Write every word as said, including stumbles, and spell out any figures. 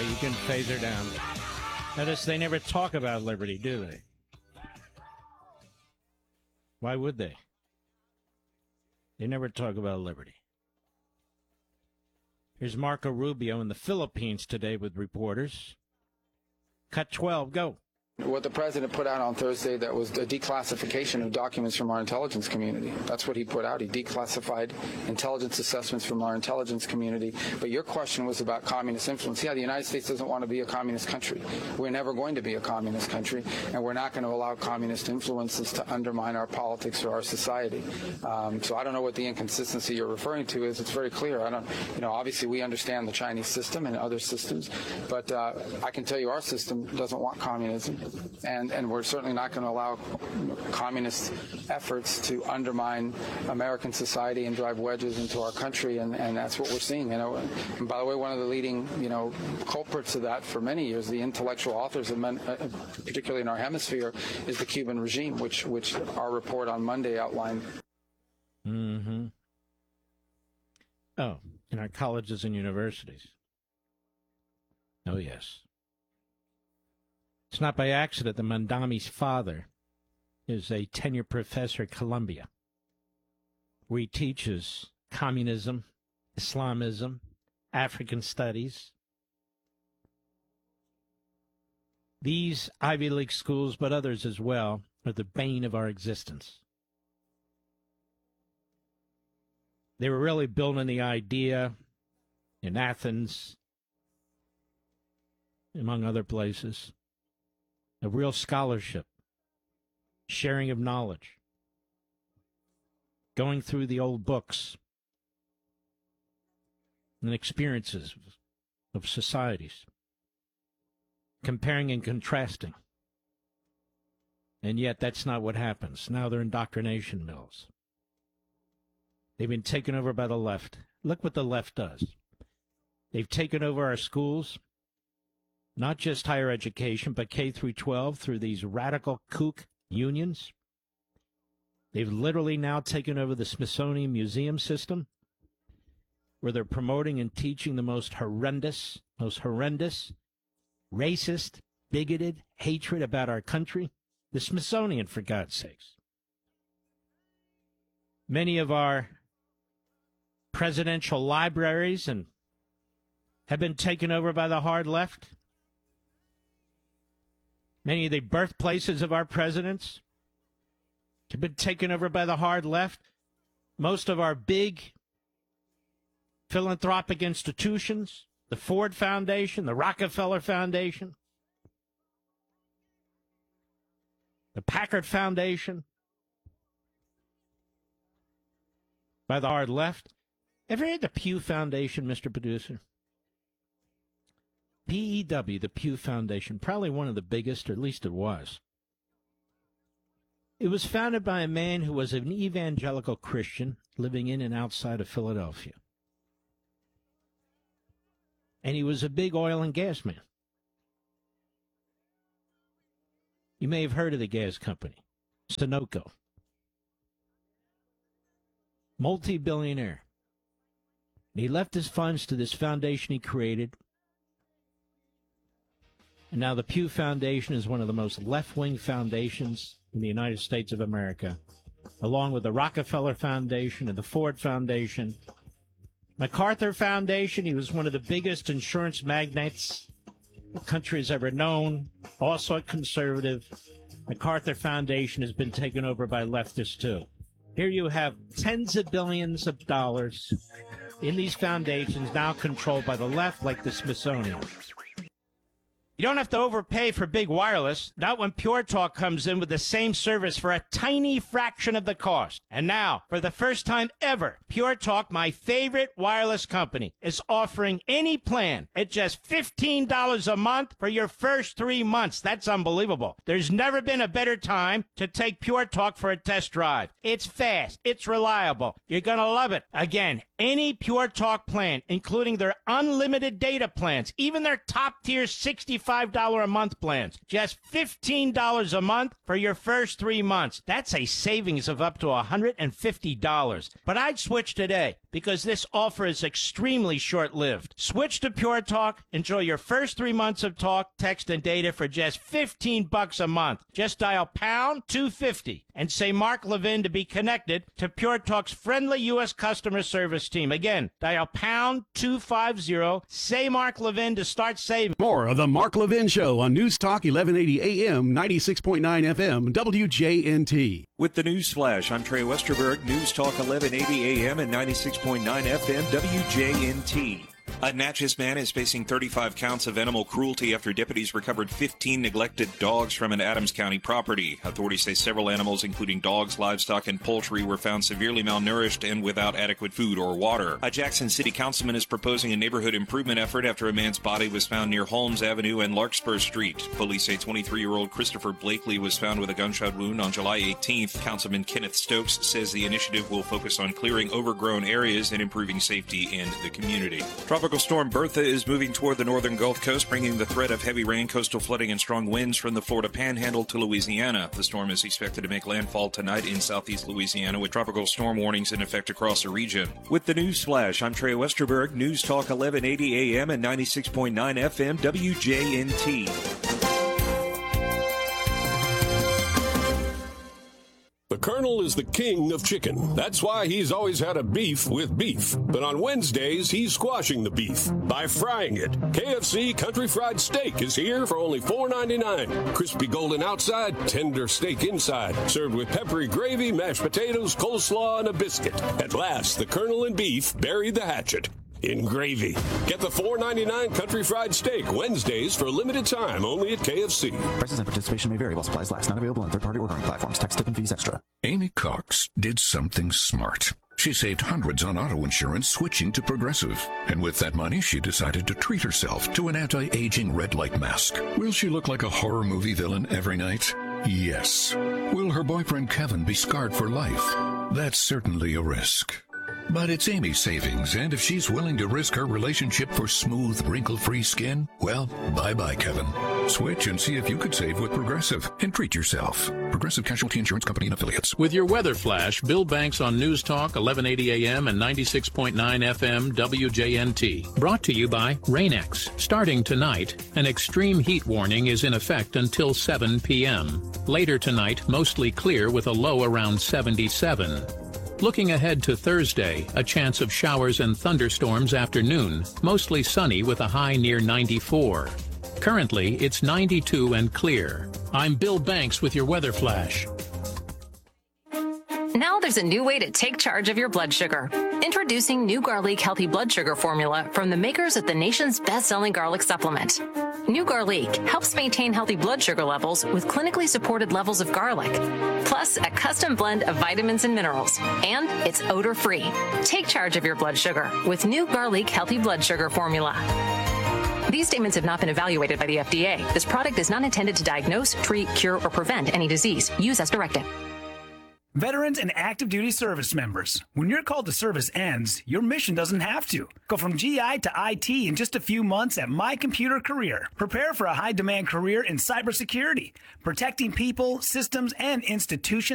you can phase her down. Notice they never talk about liberty, do they? Why would they? They never talk about liberty. Here's Marco Rubio in the Philippines today with reporters. Cut twelve, go. What the president put out on Thursday, that was the declassification of documents from our intelligence community. That's what he put out. He declassified intelligence assessments from our intelligence community. But your question was about communist influence. Yeah, the United States doesn't want to be a communist country. We're never going to be a communist country, and we're not going to allow communist influences to undermine our politics or our society. Um, so I don't know what the inconsistency you're referring to is. It's very clear. I don't, you know, obviously we understand the Chinese system and other systems, but uh, I can tell you our system doesn't want communism. And, and we're certainly not going to allow communist efforts to undermine American society and drive wedges into our country, and, and that's what we're seeing. You know, and by the way, one of the leading, you know, culprits of that for many years, the intellectual authors, of men, uh, particularly in our hemisphere, is the Cuban regime, which which our report on Monday outlined. Mm-hmm. Oh, in our colleges and universities. Oh, yes. It's not by accident that Mandami's father is a tenured professor at Columbia, where he teaches communism, Islamism, African studies. These Ivy League schools, but others as well, are the bane of our existence. They were really built on the idea in Athens, among other places, of real scholarship, sharing of knowledge, going through the old books and experiences of societies, comparing and contrasting. And yet that's not what happens. Now they're indoctrination mills. They've been taken over by the left. Look what the left does. They've taken over our schools, not just higher education, but K through twelve through these radical kook unions. They've literally now taken over the Smithsonian Museum system, where they're promoting and teaching the most horrendous, most horrendous, racist, bigoted hatred about our country. The Smithsonian, for God's sakes. Many of our presidential libraries and have been taken over by the hard left. Many of the birthplaces of our presidents have been taken over by the hard left. Most of our big philanthropic institutions, the Ford Foundation, the Rockefeller Foundation, the Packard Foundation, by the hard left. Ever heard the Pew Foundation, Mister Producer? P E W, the Pew Foundation, probably one of the biggest, or at least it was. It was founded by a man who was an evangelical Christian living in and outside of Philadelphia. And he was a big oil and gas man. You may have heard of the gas company, Sunoco. Multi-billionaire. He left his funds to this foundation he created. And now the Pew Foundation is one of the most left-wing foundations in the United States of America, along with the Rockefeller Foundation and the Ford Foundation. MacArthur Foundation, he was one of the biggest insurance magnates the country has ever known, also a conservative. MacArthur Foundation has been taken over by leftists, too. Here you have tens of billions of dollars in these foundations now controlled by the left, like the Smithsonian. You don't have to overpay for big wireless, not when Pure Talk comes in with the same service for a tiny fraction of the cost. And now, for the first time ever, Pure Talk, my favorite wireless company, is offering any plan at just fifteen dollars a month for your first three months. That's unbelievable. There's never been a better time to take Pure Talk for a test drive. It's fast. It's reliable. You're going to love it. Again, any Pure Talk plan, including their unlimited data plans, even their top-tier sixty-five dollars a month plans, just fifteen dollars a month for your first three months. That's a savings of up to one hundred fifty dollars. But I'd switch today, because this offer is extremely short-lived. Switch to Pure Talk. Enjoy your first three months of talk, text, and data for just fifteen bucks a month. Just dial pound two fifty and say Mark Levin to be connected to Pure Talk's friendly U S customer service team. Again, dial pound two fifty, say Mark Levin to start saving. More of the Mark Levin Show on News Talk eleven eighty A M, ninety-six point nine F M, W J N T. With the News Flash, I'm Trey Westerberg, News Talk eleven eighty A M and ninety-six point nine F M, W J N T. A Natchez man is facing thirty-five counts of animal cruelty after deputies recovered fifteen neglected dogs from an Adams County property. Authorities say several animals, including dogs, livestock, and poultry, were found severely malnourished and without adequate food or water. A Jackson City councilman is proposing a neighborhood improvement effort after a man's body was found near Holmes Avenue and Larkspur Street. Police say twenty-three-year-old Christopher Blakely was found with a gunshot wound on July eighteenth. Councilman Kenneth Stokes says the initiative will focus on clearing overgrown areas and improving safety in the community. Tropical storm Bertha is moving toward the northern Gulf Coast, bringing the threat of heavy rain, coastal flooding, and strong winds from the Florida Panhandle to Louisiana. The storm is expected to make landfall tonight in southeast Louisiana, with tropical storm warnings in effect across the region. With the News Flash, I'm Trey Westerberg, News Talk eleven eighty A M and ninety-six point nine F M, W J N T. The Colonel is the king of chicken. That's why he's always had a beef with beef. But on Wednesdays, he's squashing the beef by frying it. K F C Country Fried Steak is here for only four ninety-nine. Crispy golden outside, tender steak inside. Served with peppery gravy, mashed potatoes, coleslaw, and a biscuit. At last, the Colonel and beef buried the hatchet in gravy. Get the four ninety-nine Country Fried Steak Wednesdays for a limited time only at K F C. Prices and participation may vary while supplies last. Not available on third-party ordering platforms. Tax, tip, and fees extra. Amy Cox did something smart. She saved hundreds on auto insurance switching to Progressive. And with that money, she decided to treat herself to an anti-aging red light mask. Will she look like a horror movie villain every night? Yes. Will her boyfriend Kevin be scarred for life? That's certainly a risk. But it's Amy's savings, and if she's willing to risk her relationship for smooth, wrinkle-free skin, well, bye-bye, Kevin. Switch and see if you could save with Progressive and treat yourself. Progressive Casualty Insurance Company and Affiliates. With your weather flash, Bill Banks on News Talk eleven eighty A M and ninety-six point nine F M W J N T. Brought to you by Rain-X. Starting tonight, an extreme heat warning is in effect until seven P M Later tonight, mostly clear with a low around seventy-seven. Looking ahead to Thursday, a chance of showers and thunderstorms afternoon, mostly sunny with a high near ninety-four. Currently, it's ninety-two and clear. I'm Bill Banks with your weather flash. Now there's a new way to take charge of your blood sugar. Introducing new Garlic Healthy Blood Sugar Formula from the makers of the nation's best-selling garlic supplement. New Garlic helps maintain healthy blood sugar levels with clinically supported levels of garlic, plus a custom blend of vitamins and minerals, and it's odor-free. Take charge of your blood sugar with New Garlic Healthy Blood Sugar Formula. These statements have not been evaluated by the F D A. This product is not intended to diagnose, treat, cure, or prevent any disease. Use as directed. Veterans and active duty service members, when your call to service ends, your mission doesn't have to. Go from G I to I T in just a few months at My Computer Career. Prepare for a high-demand career in cybersecurity, protecting people, systems, and institutions